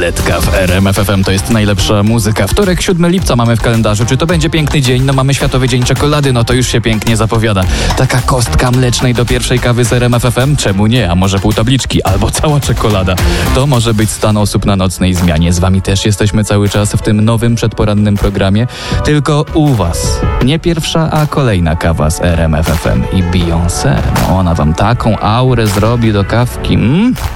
tabletka w RMF FM. To jest najlepsza muzyka. Wtorek, 7 lipca mamy w kalendarzu. Czy to będzie piękny dzień? No mamy Światowy Dzień Czekolady, no to już się pięknie zapowiada. Taka kostka mlecznej do pierwszej kawy z RMF FM? Czemu nie? A może pół tabliczki? Albo cała czekolada. To może być stan osób na nocnej zmianie. Z wami też jesteśmy cały czas w tym nowym przedporannym programie. Tylko u was nie pierwsza, a kolejna kawa z RMF FM. I Beyoncé. No ona wam taką aurę zrobi do kawki.